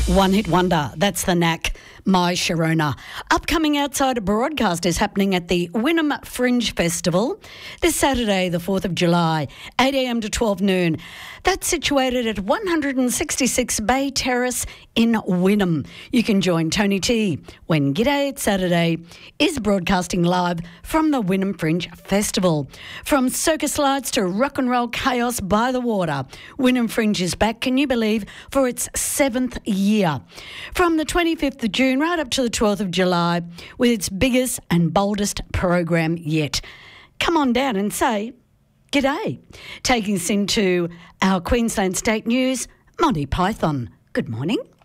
One hit wonder, that's the knack. My Sharona. Upcoming outside broadcast is happening at the Wynnum Fringe Festival this Saturday, the 4th of July, 8 a.m. to 12 noon. That's situated at 166 Bay Terrace in Wynnum. You can join Tony T when G'day It's Saturday is broadcasting live from the Wynnum Fringe Festival. From circus lights to rock and roll chaos by the water, Wynnum Fringe is back, can you believe, for its 7th year. From the 25th of June right up to the 12th of July with its biggest and boldest program yet. Come on down and say g'day. Taking us into our Queensland State News, Monty Python. Good morning.